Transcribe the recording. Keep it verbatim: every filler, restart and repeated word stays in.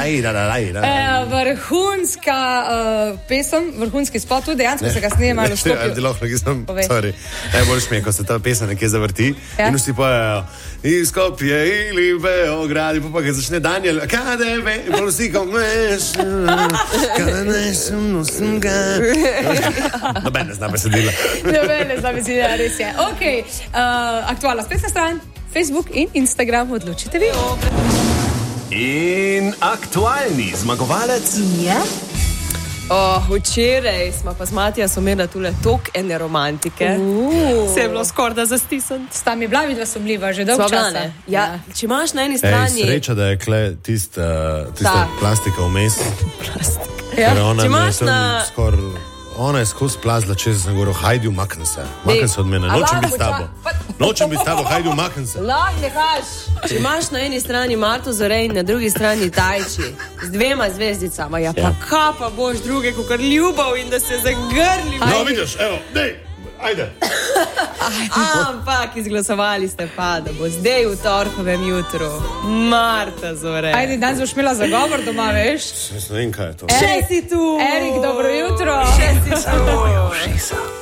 Uh, vrhunska uh, pesem, vrhunski spot, tudi dejansko se ga snema malo stopil. Najbolj šme, ko se ta pesem nekje zavrti ja. In vsi pojejo iz Skopje ili Beograd, pa pa ga začne Daniel, kade ve, in pa vsi ko meš, kade nešem, nosim ga. Noben ne zna besedila. Noben ne zna besedila, res je. Ok, uh, aktualna spletna stran, Facebook in Instagram, odločite vi. In aktualni zmagovalec je? Oh, včeraj smo pa z Matijasom imeli tule tok ene romantike. Uh. Se je bilo skoraj da zastisnjen. Sta mi bila vidva sobljiva že dolgo časa. Ja, ja. Če imaš na eni strani... Ej, sreča, da je kle tista, tista plastika vmes. Plastika. Ja. Če imaš na... Skor... Ona je skozi plazla čez na goro, hajdi umakni se. Umakni se od mene, nočem biti s tabo. Nočem biti s tabo, hajdi umakni se. Lahko ne kaš. Če imaš na eni strani Marto Zore in na drugi strani Tajči z dvema zvezdicama, ja pa ja. Ka pa boš druge, kakor ljubav in da se zagrli. No, vidiš, evo, dej, ajde. Ampak izglasovali ste pa, da bo zdaj v torkovem jutru Marta Zore. Ajde, danes boš imela zagovor doma, veš? Ne vem, kaj je to. Še si tu. Erik, dobro jutro. Še si tu.